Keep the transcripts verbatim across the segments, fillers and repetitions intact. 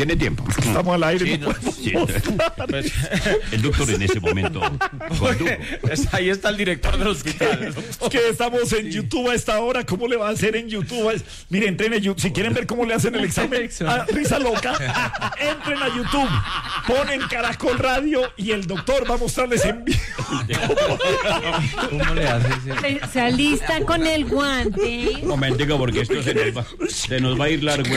tiene tiempo. Estamos al aire. Sí, no no, sí, pues, el doctor en ese momento condujo. Ahí está el director del hospital. Es que estamos en YouTube a esta hora. ¿Cómo le va a hacer en YouTube? Es, miren, entren a YouTube. Si quieren ver cómo le hacen el examen a Risa Loca, entren a YouTube, ponen Caracol Radio y el doctor va a mostrarles en vivo. ¿Cómo le hace? Se, se alista con el guante. Un momentico, porque esto se nos va, se nos va a ir largo.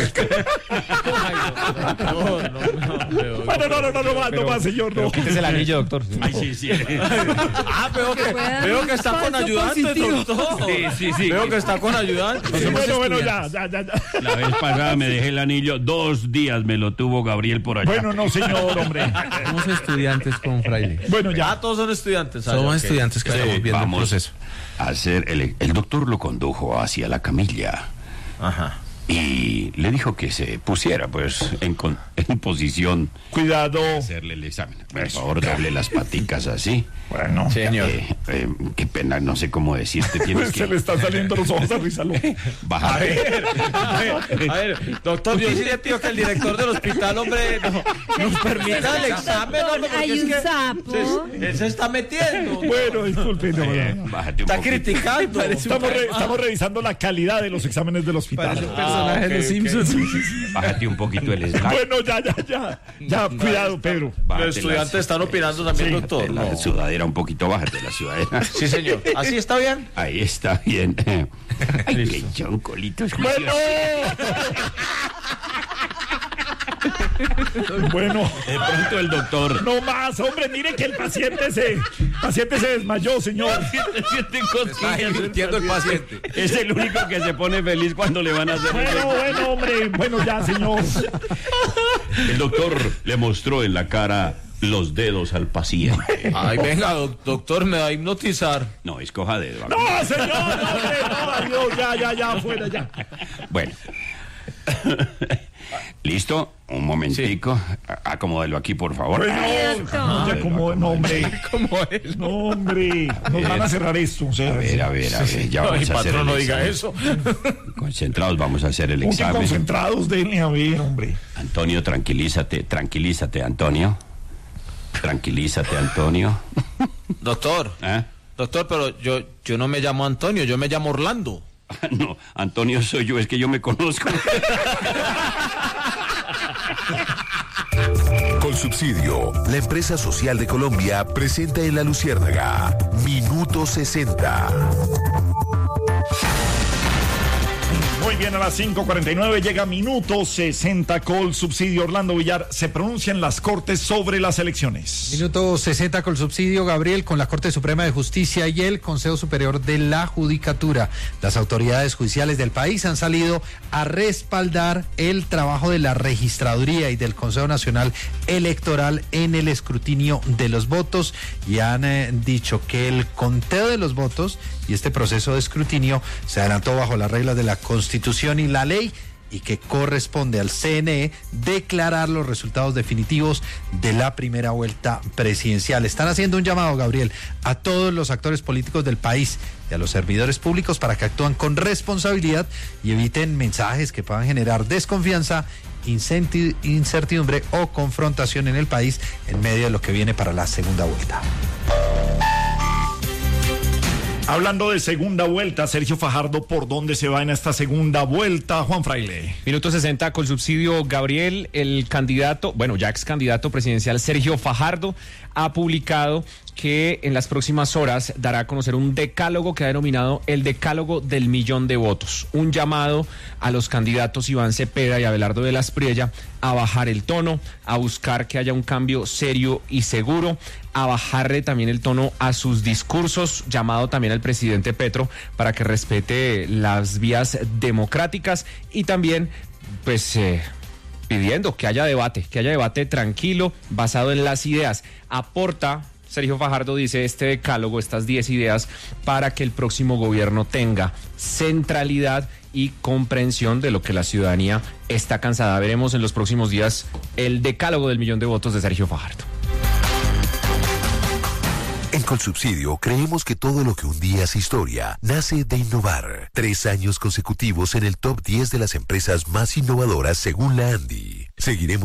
No, no, no, no, Bueno, no, no, no, no, más, no más, señor, no. Quítese el anillo, doctor. Ay, sí, sí. Ah, veo que, veo que está con ayudantes, doctor. Sí, sí, sí. Veo que está con ayudantes. Sí, bueno, bueno, ya, ya, ya, ya. La vez pasada me dejé el anillo, dos días me lo tuvo Gabriel por allá. Bueno, no, señor, hombre. Somos estudiantes con Fraile. Bueno, Ya ya. todos son estudiantes. Somos okay. estudiantes que Sí, estamos viendo vamos el proceso. a hacer, el, el doctor lo condujo hacia la camilla. Ajá. Y le dijo que se pusiera, pues, en, con, en posición Cuidado. de hacerle el examen. Por favor, doble las paticas así. Bueno, Señor. Eh, eh, qué pena, no sé cómo decirte. Tienes se que le están saliendo los ojos a Risa Loca. bajar. A ver, a ver, a ver, doctor, yo sí le pido que el director del hospital, hombre, no, nos permita el examen, hombre, porque Hay es un que sapo. se, él se está metiendo. Bueno, disculpe. No, no, no. Bájate un Está poquito. criticando. Estamos, re- estamos revisando la calidad de los exámenes del hospital. personaje de los Simpsons. Bájate un poquito el slide. Bueno, ya, ya, ya. Ya, cuidado, Pedro. Bájate Los estudiantes las- están opinando también, Sí, doctor. La No. sudadera un poquito, bájate la sudadera. Sí, señor. ¿Así está bien? Ahí está bien. Ay, qué choncolitos. Bueno. Bueno, De pronto el doctor. no más, hombre, mire que el paciente se, paciente se desmayó, señor. Siente cosquillas. Entiendo el paciente. Es el único que se pone feliz cuando le van a hacer el Bueno, bueno, hombre, bueno, ya, señor. El doctor le mostró en la cara los dedos al paciente. Ay, venga, doc- doctor, me va a hipnotizar. No, escoja dedo. No, señor, no, hombre, no, adiós, ya, ya, ya, fuera, ya. Bueno. ¿Listo? Un momentico. A- Acomódelo aquí, por favor. Bueno, Ay, doctor. ya como, no, hombre, ¿Cómo es? no, hombre, nos van a cerrar esto, o sea, A ver, a ver, a ver. Ya Ay, vamos a hacer patrón, el no diga examen. eso. Concentrados, vamos a hacer el Como que examen. concentrados, denle a ver, hombre. Antonio, tranquilízate, tranquilízate, Antonio. Tranquilízate, Antonio. Doctor, ¿Eh? doctor, pero yo, yo no me llamo Antonio, yo me llamo Orlando. No, Antonio soy yo, es que yo me conozco. Colsubsidio, la empresa social de Colombia, presenta en La Luciérnaga Minuto sesenta. Muy bien, a las cinco cuarenta y nueve llega Minuto sesenta Colsubsidio. Orlando Villar, se pronuncian las Cortes sobre las elecciones. Minuto sesenta con subsidio, Gabriel, con la Corte Suprema de Justicia y el Consejo Superior de la Judicatura. Las autoridades judiciales del país han salido a respaldar el trabajo de la Registraduría y del Consejo Nacional Electoral en el escrutinio de los votos y han eh, dicho que el conteo de los votos y este proceso de escrutinio se adelantó bajo las reglas de la Constitución y la ley y que corresponde al C N E declarar los resultados definitivos de la primera vuelta presidencial. Están haciendo un llamado, Gabriel, a todos los actores políticos del país y a los servidores públicos para que actúen con responsabilidad y eviten mensajes que puedan generar desconfianza, incenti- incertidumbre o confrontación en el país en medio de lo que viene para la segunda vuelta. Hablando de segunda vuelta, Sergio Fajardo, ¿por dónde se va en esta segunda vuelta, Juan Fraile? Minuto sesenta con subsidio, Gabriel, el candidato, bueno, ya ex candidato presidencial Sergio Fajardo ha publicado que en las próximas horas dará a conocer un decálogo que ha denominado el decálogo del millón de votos. Un llamado a los candidatos Iván Cepeda y Abelardo de la Espriella a bajar el tono, a buscar que haya un cambio serio y seguro, a bajarle también el tono a sus discursos, llamado también al presidente Petro para que respete las vías democráticas y también, pues... Eh, pidiendo que haya debate, que haya debate tranquilo, basado en las ideas. Aporta, Sergio Fajardo dice, este decálogo, estas diez ideas, para que el próximo gobierno tenga centralidad y comprensión de lo que la ciudadanía está cansada. Veremos en los próximos días el decálogo del millón de votos de Sergio Fajardo. En Colsubsidio creemos que todo lo que un día es historia nace de innovar. Tres años consecutivos en el top diez de las empresas más innovadoras según la ANDI. Seguiremos